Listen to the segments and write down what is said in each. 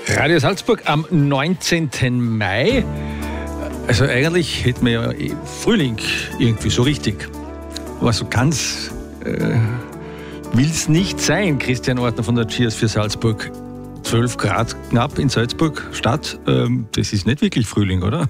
Radio Salzburg am 19. Mai. Also eigentlich hätten wir ja Frühling irgendwie so richtig. Aber so ganz will es nicht sein, Christian Ortner von der Cheers für Salzburg. 12 Grad knapp in Salzburg Stadt. Das ist nicht wirklich Frühling, oder?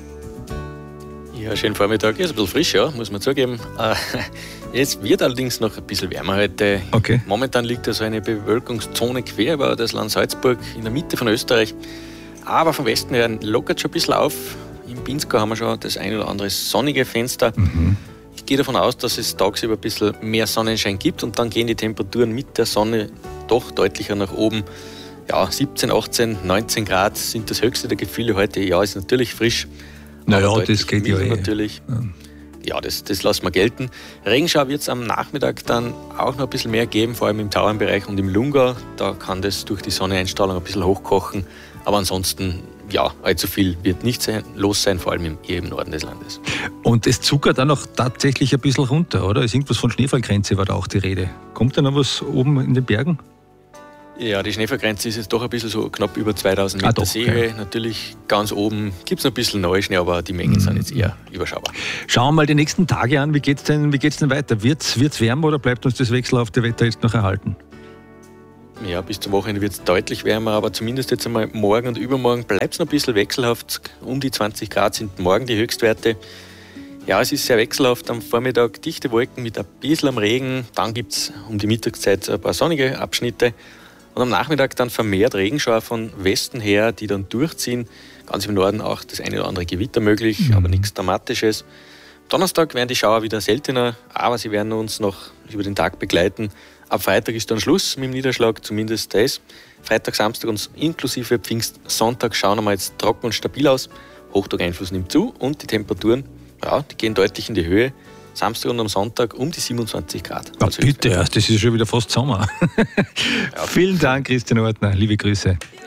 Ja, schönen Vormittag. Ist ein bisschen frisch, ja, muss man zugeben. Es wird allerdings noch ein bisschen wärmer heute. Okay. Momentan liegt da so eine Bewölkungszone quer über das Land Salzburg in der Mitte von Österreich. Aber vom Westen her lockert schon ein bisschen auf. Im Pinzgau haben wir schon das ein oder andere sonnige Fenster. Ich gehe davon aus, dass es tagsüber ein bisschen mehr Sonnenschein gibt und dann gehen die Temperaturen mit der Sonne doch deutlicher nach oben. Ja, 17, 18, 19 Grad sind das höchste der Gefühle heute. Ja, ist natürlich frisch. Naja, das geht ja natürlich. Ja, das lassen wir gelten. Regenschau wird es am Nachmittag dann auch noch ein bisschen mehr geben, vor allem im Tauernbereich und im Lungau. Da kann das durch die Sonneneinstrahlung ein bisschen hochkochen. Aber ansonsten, ja, allzu viel wird nicht los sein, vor allem im Norden des Landes. Und es zuckert dann noch tatsächlich ein bisschen runter, oder? Ist irgendwas von Schneefallgrenze, war da auch die Rede. Kommt da noch was oben in den Bergen? Ja, die Schneefallgrenze ist jetzt doch ein bisschen so knapp über 2000 Meter Seehöhe. Natürlich ganz oben gibt es noch ein bisschen Neuschnee, aber die Mengen sind jetzt eher überschaubar. Schauen wir mal die nächsten Tage an. Wie geht's denn weiter? Wird's wärmer oder bleibt uns das wechselhafte Wetter jetzt noch erhalten? Ja, bis zum Wochenende wird es deutlich wärmer, aber zumindest jetzt einmal morgen und übermorgen bleibt es noch ein bisschen wechselhaft. Um die 20 Grad sind morgen die Höchstwerte. Ja, es ist sehr wechselhaft. Am Vormittag dichte Wolken mit ein bisschen am Regen. Dann gibt es um die Mittagszeit ein paar sonnige Abschnitte. Und am Nachmittag dann vermehrt Regenschauer von Westen her, die dann durchziehen. Ganz im Norden auch das eine oder andere Gewitter möglich, aber nichts Dramatisches. Donnerstag werden die Schauer wieder seltener, aber sie werden uns noch über den Tag begleiten. Ab Freitag ist dann Schluss mit dem Niederschlag, zumindest das. Freitag, Samstag und inklusive Pfingstsonntag schauen wir jetzt trocken und stabil aus. Hochdruckeinfluss nimmt zu und die Temperaturen, ja, die gehen deutlich in die Höhe. Samstag und am Sonntag um die 27 Grad. Also bitte, das ist schon wieder fast Sommer. Vielen Dank, Christian Ortner. Liebe Grüße.